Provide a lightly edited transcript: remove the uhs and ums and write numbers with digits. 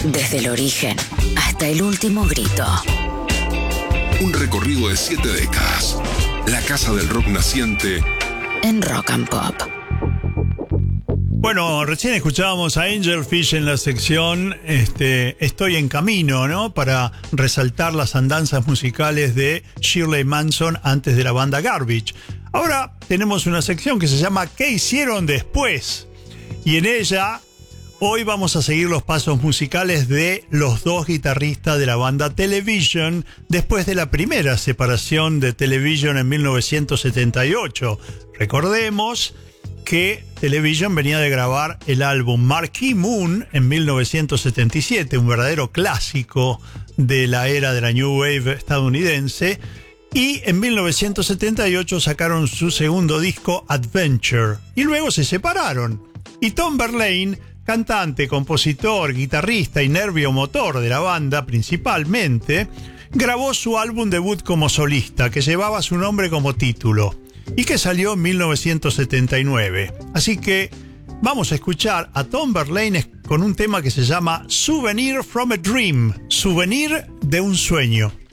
Desde el origen hasta el último grito. Un recorrido de 7 décadas. La casa del rock naciente En Rock and Pop. Bueno, recién escuchábamos a Angel Fish en la sección Estoy en camino, ¿no? Para resaltar las andanzas musicales de Shirley Manson antes de la banda Garbage. Ahora tenemos una sección que se llama ¿Qué hicieron después? Y en ella hoy vamos a seguir los pasos musicales de los dos guitarristas de la banda Television después de la primera separación de Television en 1978. Recordemos que Television venía de grabar el álbum Marquee Moon en 1977, un verdadero clásico de la era de la New Wave estadounidense, y en 1978 sacaron su segundo disco Adventure, y luego se separaron. Y Tom Verlaine, cantante, compositor, guitarrista y nervio motor de la banda principalmente, grabó su álbum debut como solista, que llevaba su nombre como título, y que salió en 1979. Así que vamos a escuchar a Tom Verlaine con un tema que se llama Souvenir from a Dream, souvenir de un sueño.